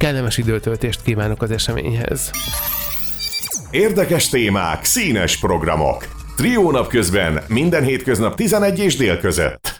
kellemes időtöltést kívánok az eseményhez. Érdekes témák, színes programok. Trió napközben minden hétköznap 11 és dél között.